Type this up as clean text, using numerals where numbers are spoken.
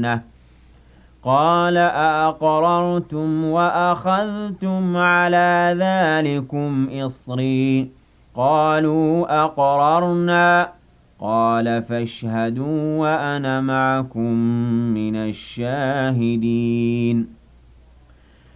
الْجَنَّةِ قَالَ أَأَقْرَرْتُمْ وَأَخَذْتُمْ عَلَىٰ ذَٰلِكُمْ إِصْرِي قَالُوا أَقْرَرْنَا قَالَ فَاشْهَدُوا وَأَنَا مَعَكُم مِّنَ الشَّاهِدِينَ